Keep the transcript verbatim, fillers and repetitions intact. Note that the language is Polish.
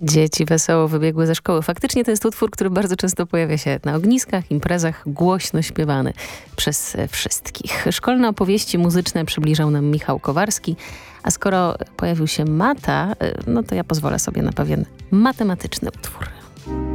Dzieci wesoło wybiegły ze szkoły. Faktycznie to jest utwór, który bardzo często pojawia się na ogniskach, imprezach, głośno śpiewany przez wszystkich. Szkolne opowieści muzyczne przybliżał nam Michał Kowarski, a skoro pojawił się Mata, no to ja pozwolę sobie na pewien matematyczny utwór.